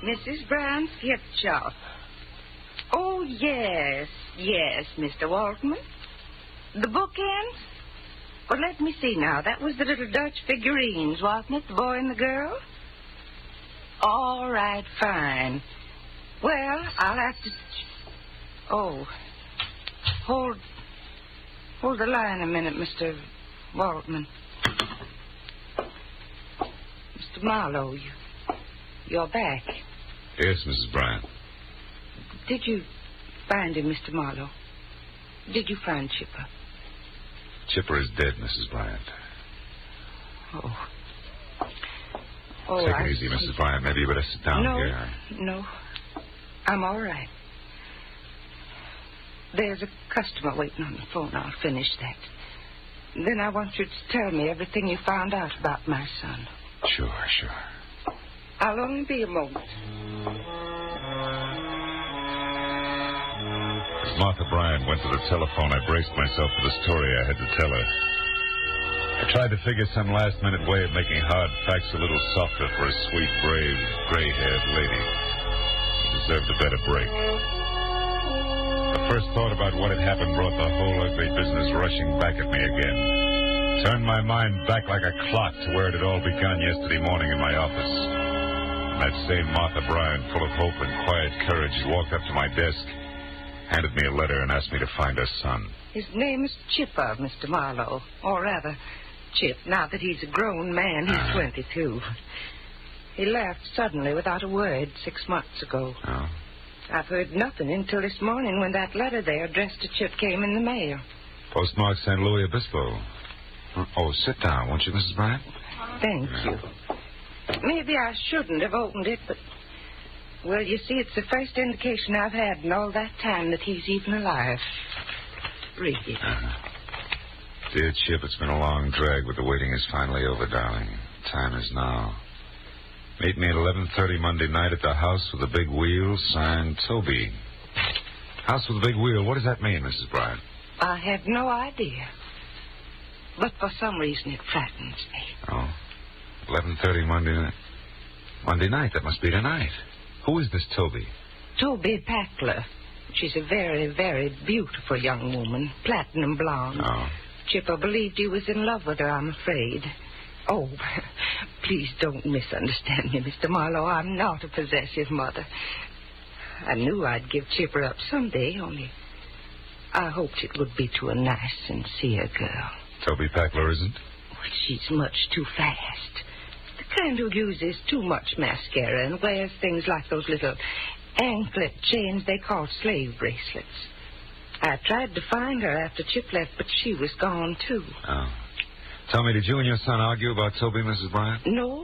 Mrs. Brown's gift shop. Oh, yes, Mr. Waltman. The bookends? Well, let me see now. That was the little Dutch figurines, wasn't it? The boy and the girl? All right, fine. Well, I'll have to... Oh, hold the line a minute, Mr. Waltman. Mr. Marlowe, you're back. Yes, Mrs. Bryant. Did you find him, Mr. Marlowe? Did you find Chipper? Chipper is dead, Mrs. Bryant. Oh, Take it easy, Mrs. Bryant. Maybe you better sit down here. No. I'm all right. There's a customer waiting on the phone. I'll finish that. Then I want you to tell me everything you found out about my son. Sure. I'll only be a moment. As Martha Bryant went to the telephone, I braced myself for the story I had to tell her. I tried to figure some last-minute way of making hard facts a little softer for a sweet, brave, gray-haired lady who deserved a better break. The first thought about what had happened brought the whole ugly business rushing back at me again. Turned my mind back like a clock to where it had all begun yesterday morning in my office. And that same Martha Bryant, full of hope and quiet courage, walked up to my desk, handed me a letter, and asked me to find her son. His name is Chipper, Mr. Marlowe. Or rather, Chip. Now that he's a grown man, he's 22. He left suddenly without a word 6 months ago. Oh? I've heard nothing until this morning when that letter there addressed to Chip came in the mail. Postmark St. Louis Obispo. Oh, sit down, won't you, Mrs. Bryant? Thank you. Maybe I shouldn't have opened it, but... Well, you see, it's the first indication I've had in all that time that he's even alive. Read it. Dear Chip, it's been a long drag, but the waiting is finally over, darling. Time is now. Meet me at 11:30 Monday night at the House with the Big Wheel, signed Toby. House with the Big Wheel, what does that mean, Mrs. Bryant? I have no idea. But for some reason it frightens me. Oh. 11:30 Monday night. Monday night, that must be tonight. Who is this Toby? Toby Packler. She's a very, very beautiful young woman, platinum blonde. Oh. Chipper believed he was in love with her, I'm afraid. Oh, please don't misunderstand me, Mr. Marlowe. I'm not a possessive mother. I knew I'd give Chipper up someday, only I hoped it would be to a nice, sincere girl. Toby Packler isn't? Well, she's much too fast. The kind who uses too much mascara and wears things like those little anklet chains they call slave bracelets. I tried to find her after Chip left, but she was gone, too. Oh. Tell me, did you and your son argue about Toby, Mrs. Bryant? No.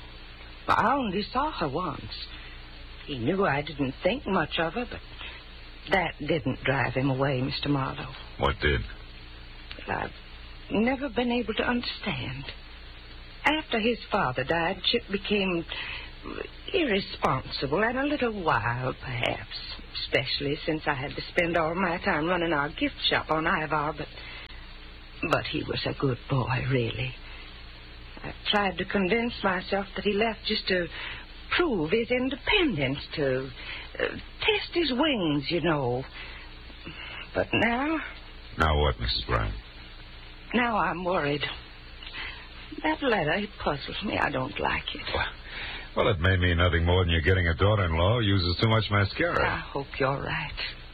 I only saw her once. He knew I didn't think much of her, but that didn't drive him away, Mr. Marlowe. What did? I've never been able to understand. After his father died, Chip became irresponsible and a little wild, perhaps, especially since I had to spend all my time running our gift shop on Ivar, but he was a good boy, really. I tried to convince myself that he left just to prove his independence, to test his wings, you know. But now... Now what, Mrs. Bryant? Now I'm worried. That letter, it puzzles me. I don't like it. Well, it may mean nothing more than you're getting a daughter-in-law who uses too much mascara. I hope you're right.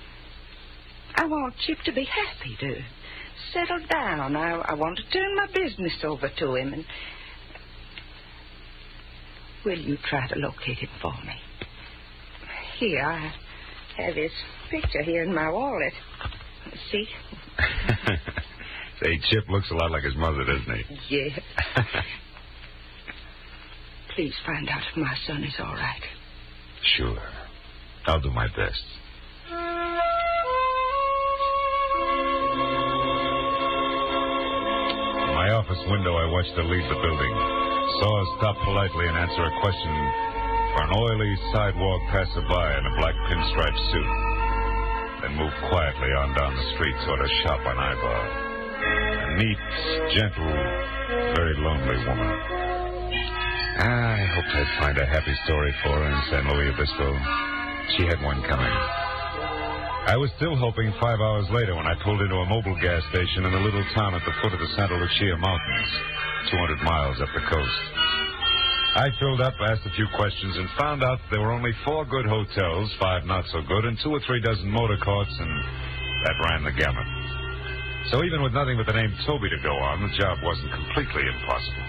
I want Chip to be happy, to settle down. I want to turn my business over to him. And will you try to locate him for me? Here, I have his picture here in my wallet. See? Say, Chip looks a lot like his mother, doesn't he? Yeah. Please find out if my son is all right. Sure. I'll do my best. From my office window, I watched her leave the building. Saw her stop politely and answer a question for an oily sidewalk passerby in a black pinstripe suit. Then moved quietly on down the street toward her shop on Ivar. A neat, gentle, very lonely woman. I hoped I'd find a happy story for her in San Luis Obispo. She had one coming. I was still hoping 5 hours later when I pulled into a mobile gas station in a little town at the foot of the Santa Lucia Mountains, 200 miles up the coast. I filled up, asked a few questions, and found out there were only 4 good hotels, 5 not so good, and 2 or 3 dozen motor courts, and that ran the gamut. So even with nothing but the name Toby to go on, the job wasn't completely impossible.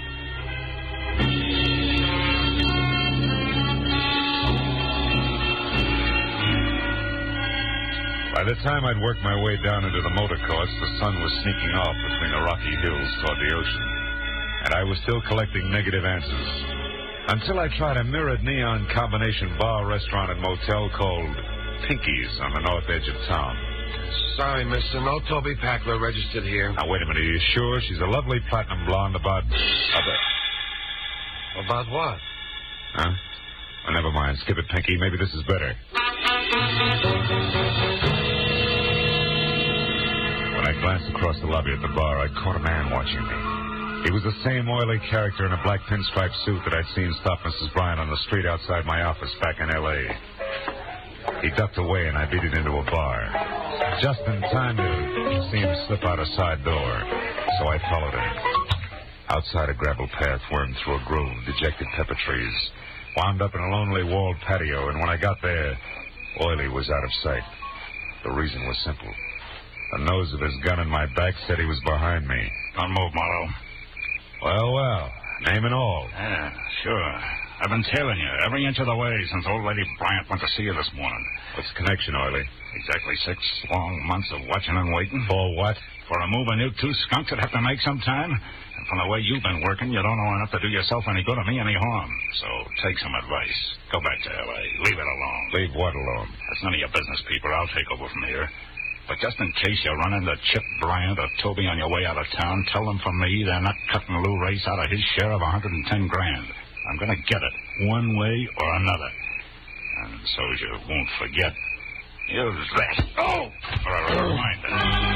By the time I'd worked my way down into the motor courts, the sun was sneaking off between the rocky hills toward the ocean, and I was still collecting negative answers until I tried a mirrored neon combination bar, restaurant, and motel called Pinky's on the north edge of town. Sorry, mister. No Toby Packler registered here. Now, wait a minute. Are you sure? She's a lovely platinum blonde about... About what? Huh? Well, never mind. Skip it, Pinky. Maybe this is better. When I glanced across the lobby at the bar, I caught a man watching me. He was the same oily character in a black pinstripe suit that I'd seen stop Mrs. Bryant on the street outside my office back in L.A. He ducked away, and I beat it into a bar. Just in time to see him slip out a side door, so I followed him. Outside, a gravel path wormed through a grove of dejected pepper trees, wound up in a lonely walled patio, and when I got there, Oily was out of sight. The reason was simple. The nose of his gun in my back said he was behind me. Don't move, Marlowe. Well, name and all. Yeah, sure. I've been tailing you every inch of the way since old Lady Bryant went to see you this morning. What's the connection, Oily? Exactly 6 long months of watching and waiting. For what? For a move and you 2 skunks that have to make some time. And from the way you've been working, you don't know enough to do yourself any good or me any harm. So take some advice. Go back to L.A. Leave it alone. Leave what alone? That's none of your business, people. I'll take over from here. But just in case you run into Chip Bryant or Toby on your way out of town, tell them from me they're not cutting Lou Race out of his share of $110,000. I'm going to get it, one way or another. And so you won't forget, use that. Oh! For a reminder.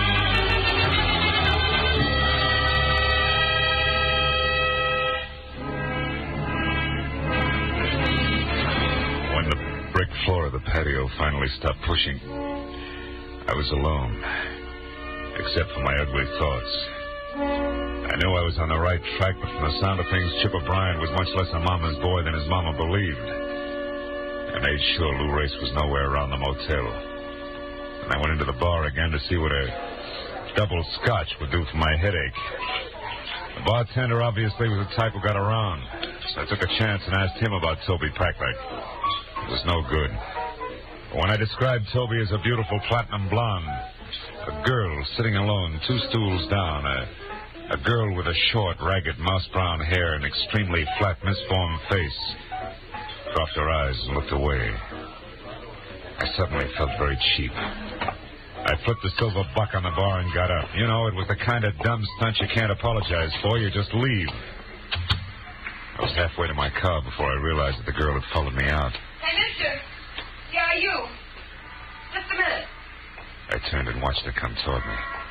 When the brick floor of the patio finally stopped pushing, I was alone, except for my ugly thoughts. I knew I was on the right track, but from the sound of things, Chip O'Brien was much less a mama's boy than his mama believed. I made sure Lou Race was nowhere around the motel. And I went into the bar again to see what a double scotch would do for my headache. The bartender obviously was the type who got around, so I took a chance and asked him about Toby Packler. It was no good. But when I described Toby as a beautiful platinum blonde, a girl sitting alone 2 stools down, a girl with a short, ragged, mouse-brown hair and extremely flat, misformed face, dropped her eyes and looked away. I suddenly felt very cheap. I flipped the silver buck on the bar and got up. You know, it was the kind of dumb stunt you can't apologize for. You just leave. I was halfway to my car before I realized that the girl had followed me out. Hey, mister. Yeah, you. Just a minute. I turned and watched her come toward me.